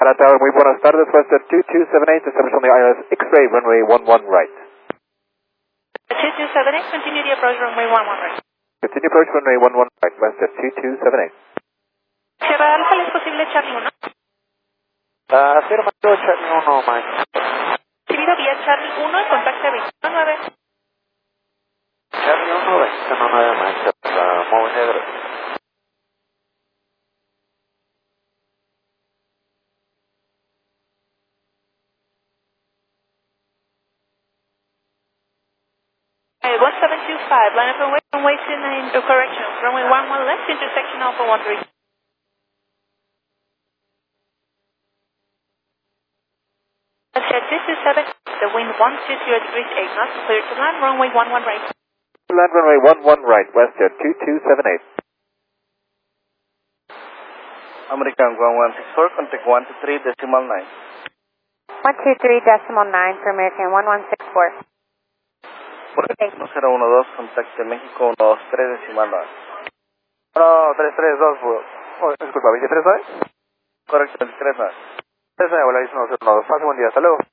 Para Tower, muy buenas tardes. Western 2278, establish on the ILS X-ray, runway 11 right. 2278, continue the approach runway 11 right. Continue approach runway 11 right, Western 2278. Sierra Alpha, ¿es posible Charlie 1? Sierra Mango, Charlie 1, Mike. Recibido vía Charlie 1 y contacte 219. Charlie 1, 219, Mike. Muy negro. Hey, 1725, line up runway 29, correction, runway 11 left, intersection Alpha 13. Said 227, the wind 120 degrees 8 knots, clear to land, runway 11 right. Land runway 11 right, Western 2278. American 1164, contact 123 decimal 9. 123 decimal 9 for American 1164. 1012, contacte México 123 decimal 9. No, 332, Disculpa, 23 9. correcto, 23 9. 3 9, hola, 1012. Pase buen día, hasta luego.